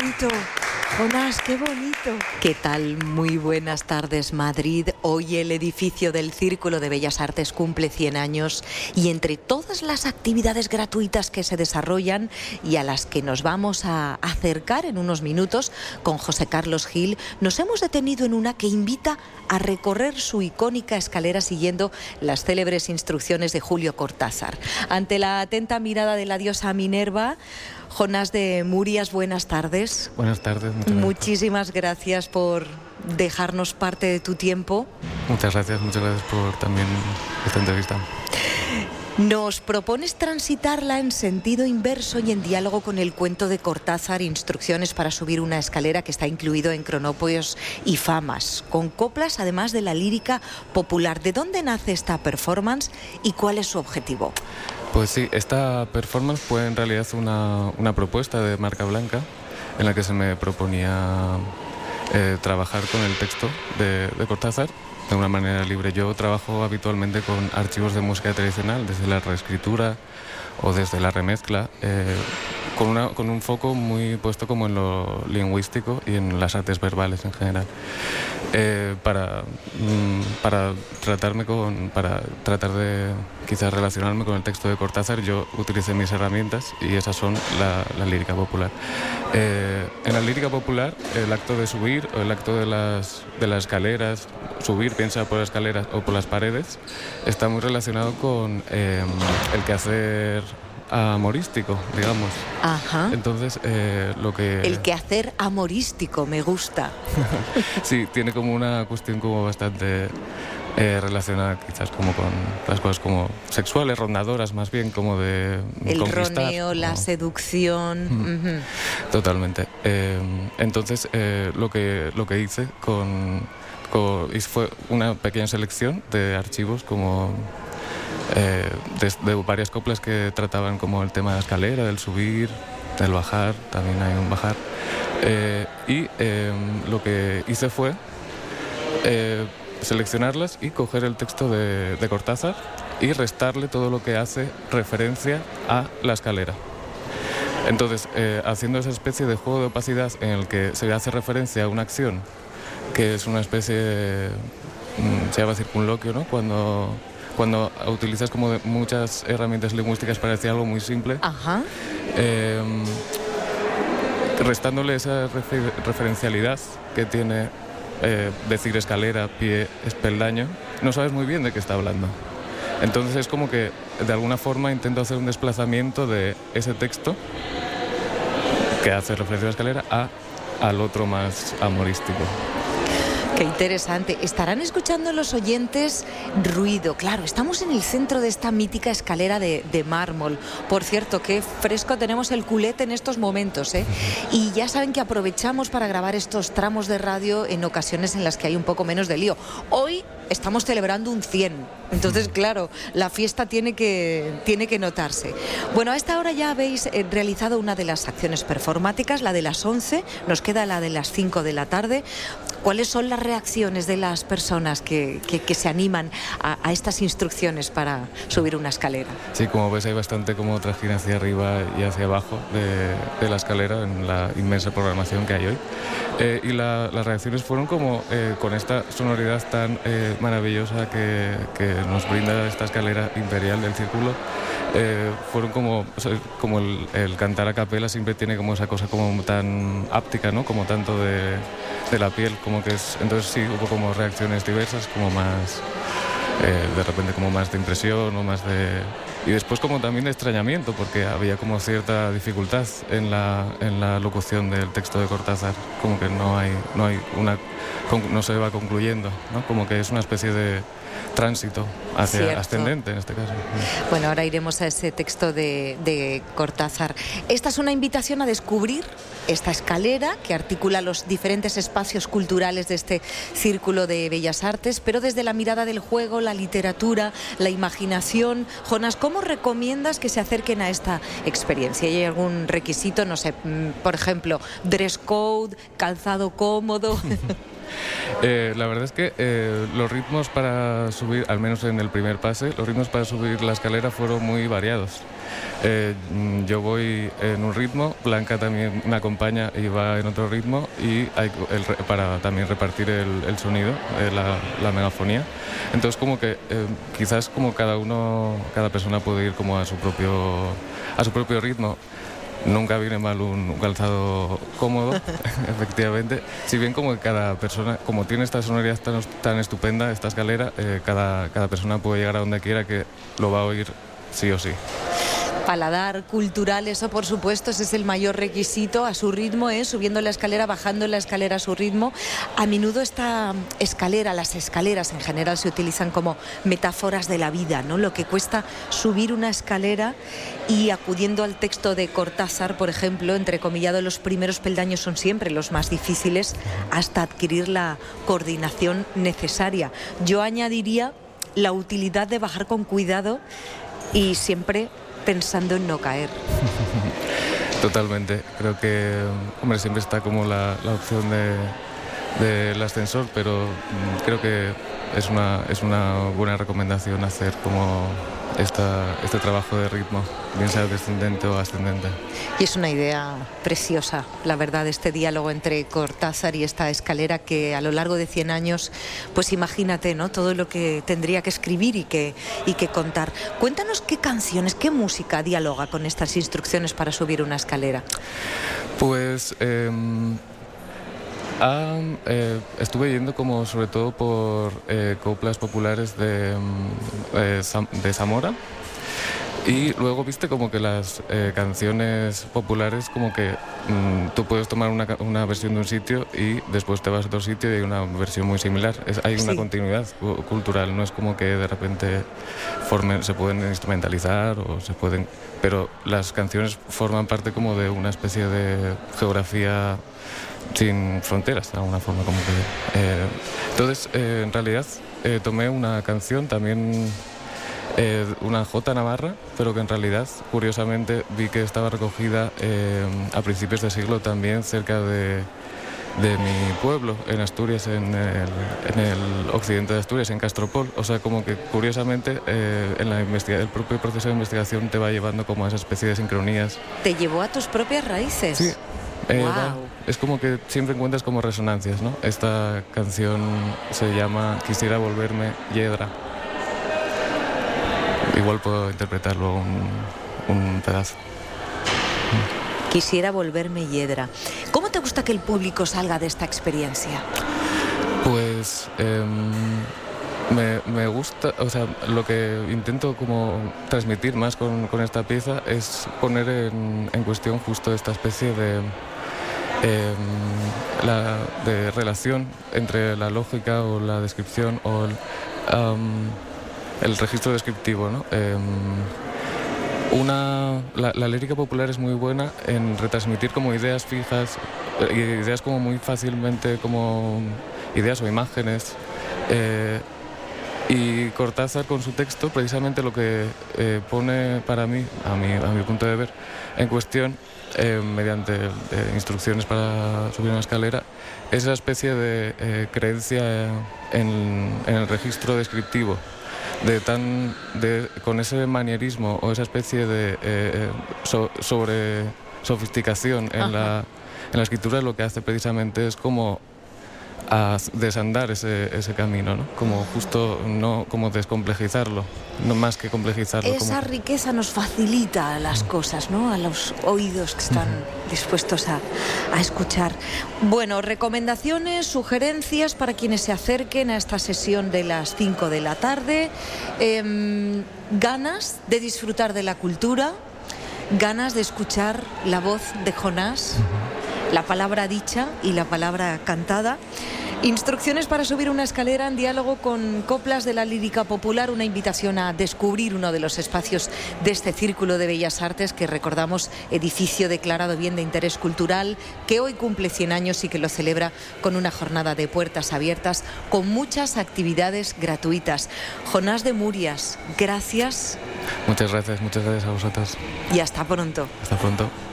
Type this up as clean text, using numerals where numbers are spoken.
bonito! Jonás, qué bonito. ¿Qué tal? Muy buenas tardes, Madrid. Hoy el edificio del Círculo de Bellas Artes cumple 100 años y entre todas las actividades gratuitas que se desarrollan y a las que nos vamos a acercar en unos minutos con José Carlos Gil, nos hemos detenido en una que invita a recorrer su icónica escalera siguiendo las célebres instrucciones de Julio Cortázar. Ante la atenta mirada de la diosa Minerva, Jonás de Murias, buenas tardes. Buenas tardes. Muchísimas gracias por dejarnos parte de tu tiempo. Muchas gracias por también esta entrevista. Nos propones transitarla en sentido inverso y en diálogo con el cuento de Cortázar, Instrucciones para subir una escalera, que está incluido en Cronopios y Famas, con coplas además de la lírica popular. ¿De dónde nace esta performance y cuál es su objetivo? Pues sí, esta performance fue en realidad una propuesta de marca blanca en la que se me proponía trabajar con el texto de Cortázar de una manera libre. Yo trabajo habitualmente con archivos de música tradicional, desde la reescritura o desde la remezcla, con un foco muy puesto como en lo lingüístico y en las artes verbales en general. Para tratar de quizás relacionarme con el texto de Cortázar, yo utilicé mis herramientas y esas son la lírica popular. En la lírica popular, el acto de subir o el acto de las escaleras, subir, piensa por las escaleras o por las paredes, está muy relacionado con el quehacer amorístico, digamos. Ajá. Entonces, El quehacer amorístico, me gusta. Sí, tiene como una cuestión como bastante relacionada quizás como con las cosas como sexuales, rondadoras más bien, como de el conquistar, roneo, la seducción. Totalmente. Entonces, lo que hice fue una pequeña selección de archivos como de varias coplas que trataban como el tema de la escalera, del subir, del bajar, también hay un bajar. Lo que hice fue seleccionarlas y coger el texto de Cortázar y restarle todo lo que hace referencia a la escalera. Entonces, haciendo esa especie de juego de opacidad en el que se hace referencia a una acción que es una especie de, se llama circunloquio, ¿no? Cuando utilizas como muchas herramientas lingüísticas para decir algo muy simple. Ajá. Restándole esa referencialidad que tiene decir escalera, pie, espeldaño, no sabes muy bien de qué está hablando. Entonces es como que de alguna forma intento hacer un desplazamiento de ese texto que hace referencia a la escalera al otro más amorístico. Qué interesante. Estarán escuchando los oyentes ruido. Claro, estamos en el centro de esta mítica escalera de mármol. Por cierto, qué fresco tenemos el culete en estos momentos, ¿eh? Y ya saben que aprovechamos para grabar estos tramos de radio en ocasiones en las que hay un poco menos de lío. Hoy estamos celebrando un 100. Entonces, claro, la fiesta tiene que notarse. Bueno, a esta hora ya habéis realizado una de las acciones performáticas, la de las 11, nos queda la de las 5 de la tarde. ¿Cuáles son las reacciones de las personas que se animan a estas instrucciones para subir una escalera? Sí, como ves hay bastante como trajín hacia arriba y hacia abajo de la escalera en la inmensa programación que hay hoy. Y las reacciones fueron como con esta sonoridad tan maravillosa que nos brinda esta escalera imperial del Círculo. Fueron como el cantar a capela siempre tiene como esa cosa como tan áptica, ¿no? Como tanto de la piel, como que es. Entonces sí, hubo como reacciones diversas, como más de repente como más de impresión o más de. Y después como también de extrañamiento, porque había como cierta dificultad en la locución del texto de Cortázar, como que no se va concluyendo, ¿no? Como que es una especie de tránsito hacia ascendente en este caso. Bueno, ahora iremos a ese texto de Cortázar. Esta es una invitación a descubrir esta escalera que articula los diferentes espacios culturales de este Círculo de Bellas Artes, pero desde la mirada del juego, la literatura, la imaginación. Jonás, ¿cómo recomiendas que se acerquen a esta experiencia? ¿Hay algún requisito? No sé, por ejemplo, dress code, calzado cómodo. La verdad es que los ritmos para subir, al menos en el primer pase, los ritmos para subir la escalera fueron muy variados. Yo voy en un ritmo, Blanca también me acompaña y va en otro ritmo, y para también repartir el sonido, la megafonía. Entonces como que quizás como cada persona puede ir como a su propio ritmo. Nunca viene mal un calzado cómodo, efectivamente. Si bien como que cada persona, como tiene esta sonoridad tan estupenda, esta escalera, cada persona puede llegar a donde quiera, que lo va a oír sí o sí. Paladar cultural, eso por supuesto, ese es el mayor requisito, a su ritmo, subiendo la escalera, bajando la escalera a su ritmo. A menudo esta escalera, las escaleras en general se utilizan como metáforas de la vida, ¿no? Lo que cuesta subir una escalera, y acudiendo al texto de Cortázar, por ejemplo, entrecomillado, los primeros peldaños son siempre los más difíciles hasta adquirir la coordinación necesaria. Yo añadiría la utilidad de bajar con cuidado y siempre pensando en no caer. Totalmente. Creo que, hombre, siempre está como la opción del ascensor, pero creo que es una buena recomendación hacer como este trabajo de ritmo, bien sea descendente o ascendente. Y es una idea preciosa, la verdad, este diálogo entre Cortázar y esta escalera, que a lo largo de 100 años, pues imagínate, ¿no?, todo lo que tendría que escribir y que contar. Cuéntanos qué canciones, qué música dialoga con estas instrucciones para subir una escalera. Pues estuve yendo como sobre todo por coplas populares de Zamora, y luego viste como que las canciones populares, como que tú puedes tomar una versión de un sitio y después te vas a otro sitio y hay una versión muy similar. Hay una continuidad cultural, no es como que de repente se pueden instrumentalizar pero las canciones forman parte como de una especie de geografía sin fronteras, de alguna forma, como que. Entonces, en realidad, tomé una canción también, una jota navarra, pero que en realidad, curiosamente, vi que estaba recogida a principios de siglo también cerca de mi pueblo, en Asturias, en el occidente de Asturias, en Castropol. O sea, como que curiosamente el propio proceso de investigación te va llevando como a esa especie de sincronías. ¿Te llevó a tus propias raíces? Sí. Wow. Es como que siempre encuentras como resonancias, ¿no? Esta canción se llama Quisiera volverme Yedra. Igual puedo interpretar luego un pedazo. Quisiera volverme Yedra. ¿Cómo te gusta que el público salga de esta experiencia? Pues me gusta, o sea, lo que intento como transmitir más con esta pieza es poner en cuestión justo esta especie de relación entre la lógica o la descripción o el registro descriptivo, ¿no? La lírica popular es muy buena en retransmitir como ideas fijas, ideas como muy fácilmente, como ideas o imágenes, y Cortázar con su texto precisamente lo que pone para mí, a mi punto de ver, en cuestión, mediante instrucciones para subir una escalera, es esa especie de creencia en el registro descriptivo, con ese manierismo o esa especie de sobre sofisticación en la escritura. Lo que hace precisamente es como a desandar ese camino, ¿no? Como justo, no como descomplejizarlo, no más que complejizarlo. Esa riqueza nos facilita las cosas, ¿no?, a los oídos que están dispuestos a escuchar. Bueno, recomendaciones, sugerencias para quienes se acerquen a esta sesión de las 5 de la tarde. Ganas de disfrutar de la cultura, ganas de escuchar la voz de Jonás, la palabra dicha y la palabra cantada. Instrucciones para subir una escalera en diálogo con coplas de la lírica popular, una invitación a descubrir uno de los espacios de este Círculo de Bellas Artes, que recordamos, edificio declarado bien de interés cultural, que hoy cumple 100 años y que lo celebra con una jornada de puertas abiertas, con muchas actividades gratuitas. Jonás de Murias, gracias. Muchas gracias a vosotros. Y hasta pronto. Hasta pronto.